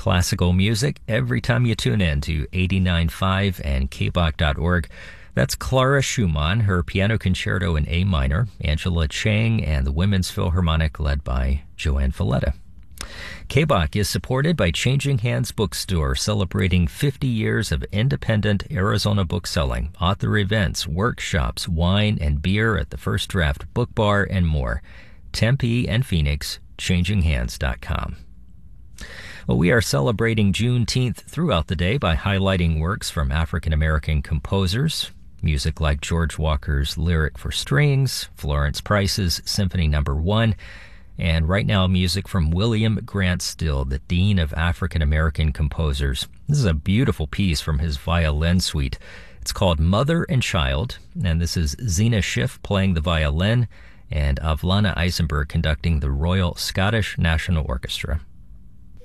classical music every time you tune in to 89.5 and kbach.org. That's Clara Schumann, her piano concerto in A minor, Angela Chang, and the Women's Philharmonic led by Joanne Falletta. KBach is supported by Changing Hands Bookstore, celebrating 50 years of independent Arizona bookselling, author events, workshops, wine and beer at the First Draft Book Bar, and more. Tempe and Phoenix, changinghands.com. Well, we are celebrating Juneteenth throughout the day by highlighting works from African-American composers, music like George Walker's Lyric for Strings, Florence Price's Symphony No. 1, and right now music from William Grant Still, the Dean of African-American Composers. This is a beautiful piece from his violin suite. It's called Mother and Child, and this is Zena Schiff playing the violin and Avlana Eisenberg conducting the Royal Scottish National Orchestra.